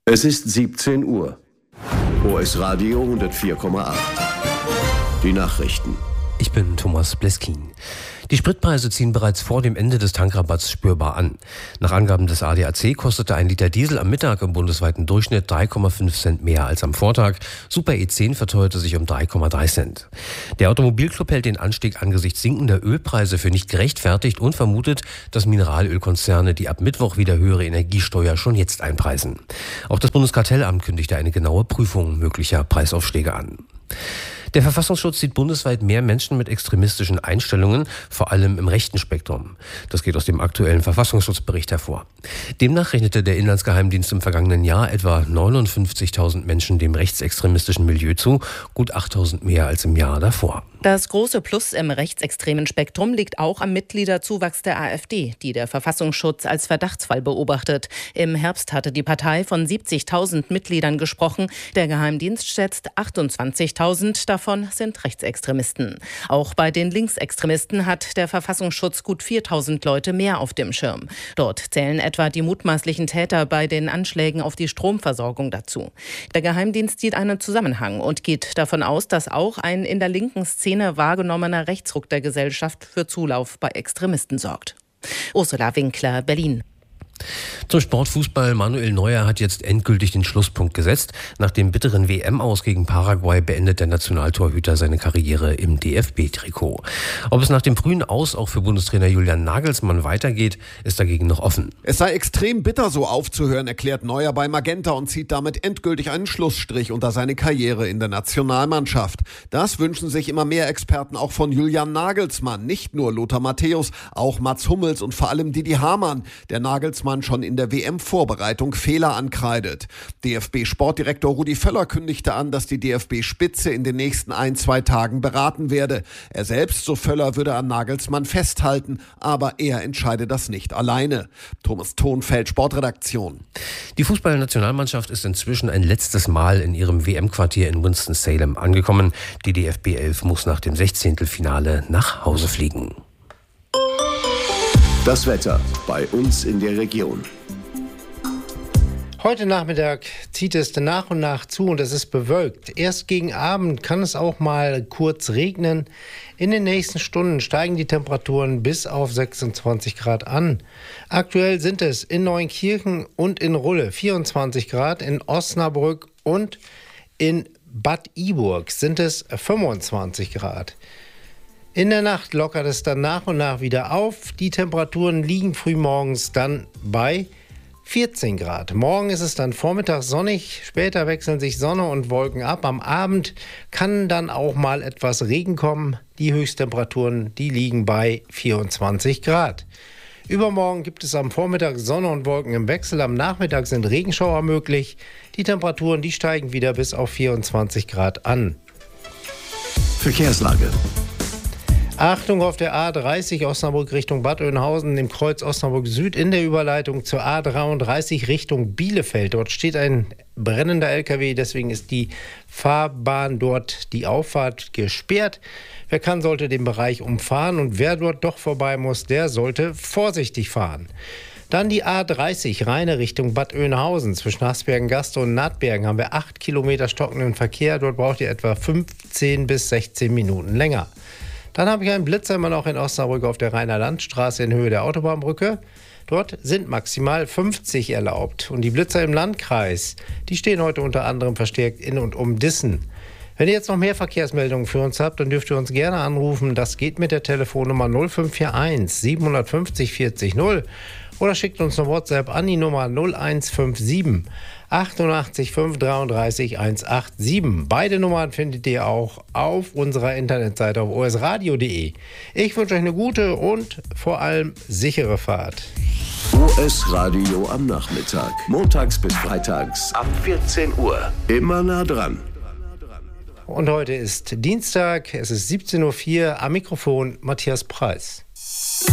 Es ist 17 Uhr. OS Radio 104,8. Die Nachrichten. Ich bin Thomas Bleskin. Die Spritpreise ziehen bereits vor dem Ende des Tankrabatts spürbar an. Nach Angaben des ADAC kostete ein Liter Diesel am Mittag im bundesweiten Durchschnitt 3,5 Cent mehr als am Vortag. Super E10 verteuerte sich um 3,3 Cent. Der Automobilclub hält den Anstieg angesichts sinkender Ölpreise für nicht gerechtfertigt und vermutet, dass Mineralölkonzerne die ab Mittwoch wieder höhere Energiesteuer schon jetzt einpreisen. Auch das Bundeskartellamt kündigte eine genaue Prüfung möglicher Preisaufschläge an. Der Verfassungsschutz sieht bundesweit mehr Menschen mit extremistischen Einstellungen, vor allem im rechten Spektrum. Das geht aus dem aktuellen Verfassungsschutzbericht hervor. Demnach rechnete der Inlandsgeheimdienst im vergangenen Jahr etwa 59.000 Menschen dem rechtsextremistischen Milieu zu, gut 8.000 mehr als im Jahr davor. Das große Plus im rechtsextremen Spektrum liegt auch am Mitgliederzuwachs der AfD, die der Verfassungsschutz als Verdachtsfall beobachtet. Im Herbst hatte die Partei von 70.000 Mitgliedern gesprochen. Der Geheimdienst schätzt 28.000, davon sind Rechtsextremisten. Auch bei den Linksextremisten hat der Verfassungsschutz gut 4.000 Leute mehr auf dem Schirm. Dort zählen etwa die mutmaßlichen Täter bei den Anschlägen auf die Stromversorgung dazu. Der Geheimdienst sieht einen Zusammenhang und geht davon aus, dass auch ein in der linken Szene wahrgenommener Rechtsruck der Gesellschaft für Zulauf bei Extremisten sorgt. Ursula Winkler, Berlin. Zum Sportfußball. Manuel Neuer hat jetzt endgültig den Schlusspunkt gesetzt. Nach dem bitteren WM-Aus gegen Paraguay beendet der Nationaltorhüter seine Karriere im DFB-Trikot. Ob es nach dem frühen Aus auch für Bundestrainer Julian Nagelsmann weitergeht, ist dagegen noch offen. Es sei extrem bitter, so aufzuhören, erklärt Neuer bei Magenta und zieht damit endgültig einen Schlussstrich unter seine Karriere in der Nationalmannschaft. Das wünschen sich immer mehr Experten auch von Julian Nagelsmann. Nicht nur Lothar Matthäus, auch Mats Hummels und vor allem Didi Hamann, der Nagelsmann schon in der WM-Vorbereitung Fehler ankreidet. DFB-Sportdirektor Rudi Völler kündigte an, dass die DFB-Spitze in den nächsten 1-2 Tagen beraten werde. Er selbst, so Völler, würde an Nagelsmann festhalten, aber er entscheide das nicht alleine. Thomas Thonfeld, Sportredaktion. Die Fußballnationalmannschaft ist inzwischen ein letztes Mal in ihrem WM-Quartier in Winston-Salem angekommen. Die DFB 11 muss nach dem 16. Finale nach Hause fliegen. Das Wetter bei uns in der Region. Heute Nachmittag zieht es nach und nach zu und es ist bewölkt. Erst gegen Abend kann es auch mal kurz regnen. In den nächsten Stunden steigen die Temperaturen bis auf 26 Grad an. Aktuell sind es in Neunkirchen und in Rulle 24 Grad, in Osnabrück und in Bad Iburg sind es 25 Grad. In der Nacht lockert es dann nach und nach wieder auf. Die Temperaturen liegen frühmorgens dann bei 14 Grad. Morgen ist es dann vormittags sonnig, später wechseln sich Sonne und Wolken ab. Am Abend kann dann auch mal etwas Regen kommen. Die Höchsttemperaturen, die liegen bei 24 Grad. Übermorgen gibt es am Vormittag Sonne und Wolken im Wechsel. Am Nachmittag sind Regenschauer möglich. Die Temperaturen, die steigen wieder bis auf 24 Grad an. Verkehrslage. Achtung auf der A30 Osnabrück Richtung Bad Oeynhausen im Kreuz Osnabrück Süd in der Überleitung zur A33 Richtung Bielefeld. Dort steht ein brennender LKW, deswegen ist die Fahrbahn dort, die Auffahrt gesperrt. Wer kann, sollte den Bereich umfahren und wer dort doch vorbei muss, der sollte vorsichtig fahren. Dann die A30 Rheine Richtung Bad Oeynhausen. Zwischen Hasbergen-Gaste und Nahtbergen haben wir 8 Kilometer stockenden Verkehr. Dort braucht ihr etwa 15 bis 16 Minuten länger. Dann habe ich einen Blitzer immer noch in Osnabrück auf der Rheiner Landstraße in Höhe der Autobahnbrücke. Dort sind maximal 50 erlaubt. Und die Blitzer im Landkreis, die stehen heute unter anderem verstärkt in und um Dissen. Wenn ihr jetzt noch mehr Verkehrsmeldungen für uns habt, dann dürft ihr uns gerne anrufen. Das geht mit der Telefonnummer 0541 750 40 0 oder schickt uns eine WhatsApp an die Nummer 0157 88 533 187. Beide Nummern findet ihr auch auf unserer Internetseite auf osradio.de. Ich wünsche euch eine gute und vor allem sichere Fahrt. OS Radio am Nachmittag. Montags bis freitags ab 14 Uhr. Immer nah dran. Und heute ist Dienstag, es ist 17.04 Uhr, am Mikrofon Matthias Preis.